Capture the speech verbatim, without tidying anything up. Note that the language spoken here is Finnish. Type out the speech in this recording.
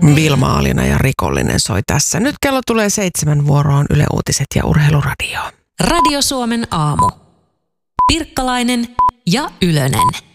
Vilma Alina ja Rikollinen soi tässä. Nyt kello tulee seitsemän, vuoroon Yle Uutiset ja Urheiluradio. Radio Suomen aamu. Pirkkalainen ja Ylönen.